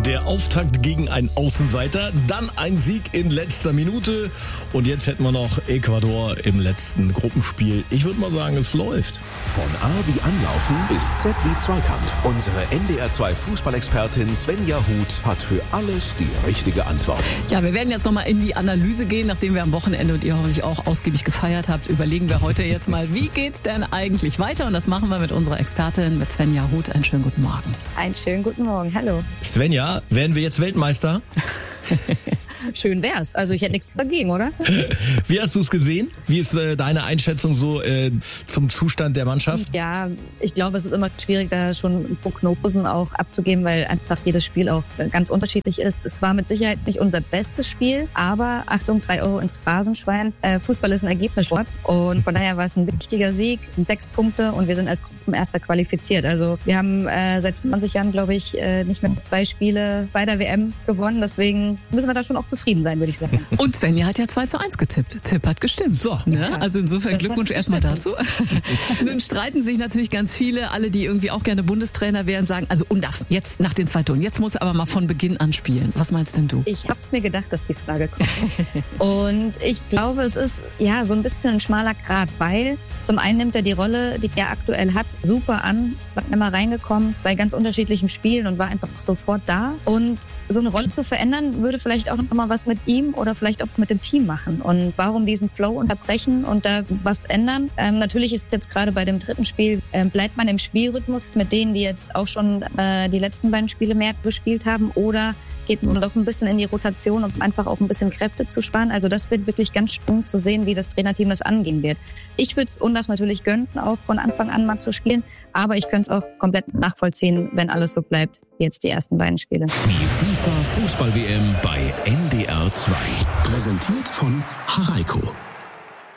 Der Auftakt gegen einen Außenseiter, dann ein Sieg in letzter Minute und jetzt hätten wir noch Ecuador im letzten Gruppenspiel. Ich würde mal sagen, es läuft. Von A wie Anlaufen bis Z wie Zweikampf. Unsere NDR 2 Fußballexpertin Svenja Huth hat für alles die richtige Antwort. Ja, wir werden jetzt nochmal in die Analyse gehen, nachdem wir am Wochenende und ihr hoffentlich auch ausgiebig gefeiert habt. Überlegen wir heute jetzt mal, wie geht's denn eigentlich weiter? Und das machen wir mit unserer Expertin, mit Svenja Huth. Einen schönen guten Morgen. Einen schönen guten Morgen, hallo. Svenja, werden wir jetzt Weltmeister? Schön wär's. Also ich hätte nichts dagegen, oder? Wie hast du es gesehen? Wie ist deine Einschätzung so zum Zustand der Mannschaft? Ja, ich glaube, es ist immer schwierig, da schon Prognosen auch abzugeben, weil einfach jedes Spiel auch ganz unterschiedlich ist. Es war mit Sicherheit nicht unser bestes Spiel, aber Achtung, 3 Euro ins Phrasenschwein. Fußball ist ein Ergebnissport und von daher war es ein wichtiger Sieg, 6 Punkte und wir sind als Gruppenerster qualifiziert. Also wir haben seit 20 Jahren, glaube ich, nicht mehr 2 Spiele bei der WM gewonnen. Deswegen müssen wir da schon auch zufrieden sein, würde ich sagen. Und Svenja hat ja 2:1 getippt. Tipp hat gestimmt. So. Ne? Also insofern Glückwunsch erstmal dazu. Nun streiten sich natürlich ganz viele, alle, die irgendwie auch gerne Bundestrainer wären, sagen, also Undaf, jetzt nach den 2 Toren, jetzt muss er aber mal von Beginn an spielen. Was meinst denn du? Ich habe es mir gedacht, dass die Frage kommt. Und ich glaube, es ist ja so ein bisschen ein schmaler Grat, weil zum einen nimmt er die Rolle, die er aktuell hat, super an. Ist zwar immer reingekommen bei ganz unterschiedlichen Spielen und war einfach sofort da. Und so eine Rolle zu verändern, würde vielleicht auch noch mal was mit ihm oder vielleicht auch mit dem Team machen. Und warum diesen Flow unterbrechen und da was ändern? Natürlich ist jetzt gerade bei dem 3. Spiel, bleibt man im Spielrhythmus mit denen, die jetzt auch schon die letzten beiden Spiele mehr gespielt haben, oder geht man doch ein bisschen in die Rotation, um einfach auch ein bisschen Kräfte zu sparen. Also das wird wirklich ganz spannend zu sehen, wie das Trainerteam das angehen wird. Ich würde es Undaf natürlich gönnen, auch von Anfang an mal zu spielen, aber ich könnte es auch komplett nachvollziehen, wenn alles so bleibt wie jetzt die ersten beiden Spiele. Die FIFA Fußball-WM bei NDR 2. Präsentiert von Haraiko.